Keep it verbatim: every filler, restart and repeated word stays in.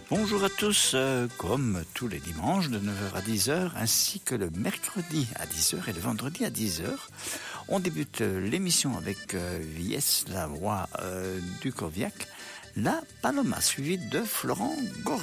Bonjour à tous, euh, comme tous les dimanches de neuf heures à dix heures, ainsi que le mercredi à dix heures et le vendredi à dix heures, on débute euh, l'émission avec euh, Vies, la voix euh, du Coviac, la Paloma, suivie de Florent Goré.